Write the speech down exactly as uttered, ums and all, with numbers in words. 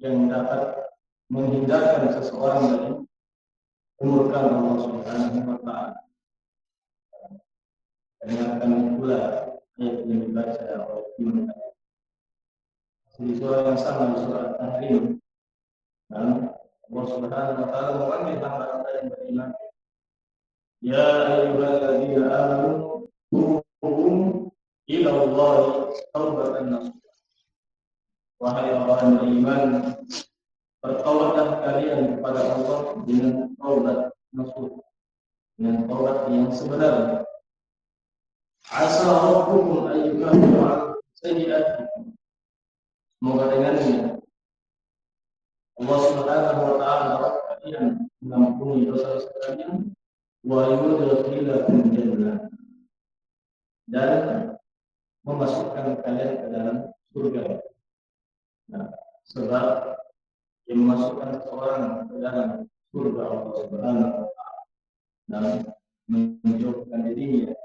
yang dapat menghindarkan seseorang dari kemurkaan Allah Subhanahu wa taala. Dengarkan pula ayat yang dibaca oleh Imam di surah yang sama, di surah At-Tahrim. Dan Allah Subhanahu wa taala memanggil hamba-hamba yang beriman, ya ayyuhalladzina amanu tubu ila Allahi taubatan nasuha. Wahai orang beriman, bertaubatlah kalian kepada Allah dengan taubat nasuha, dengan taubat yang sebenarnya. Asa rabbukum ayyukaffira 'ankum sayyi'atikum. Semoga dengannya Allah Subhanahu wa taala kalian mengampuni dosa-dosa kalian wa yudkhilakum jannah, dan memasukkan kalian ke dalam surga. Nah, sebab yang memasukkan seorang ke dalam surga Allah Subhanahu wa taala dan menjauhkan dirinya